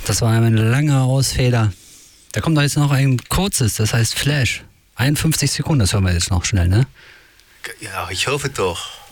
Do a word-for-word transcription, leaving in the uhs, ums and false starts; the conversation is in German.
Das war ein langer Ausfeder. Da kommt doch jetzt noch ein kurzes, das heißt Flash. einundfünfzig Sekunden, das hören wir jetzt noch schnell, ne? Ja, ich hoffe doch.